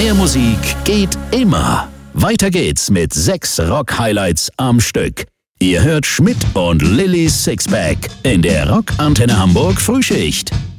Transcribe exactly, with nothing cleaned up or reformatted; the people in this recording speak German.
Mehr Musik geht immer. Weiter geht's mit sechs Rock-Highlights am Stück. Ihr hört Schmidt und Lillys Sixpack in der Rock Antenne Hamburg Frühschicht.